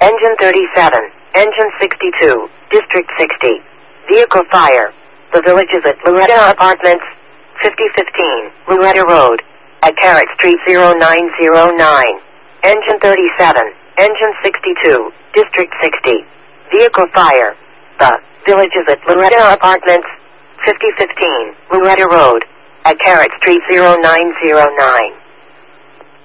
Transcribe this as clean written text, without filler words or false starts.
Engine 37, Engine 62, District 60. Vehicle fire. The village is at Loretta Apartments, 5015, Loretta Road, at Carrot Street 0909. Engine 37, Engine 62, District 60. Vehicle fire. The village is at Loretta Apartments, 5015, Loretta Road, at Carrot Street 0909.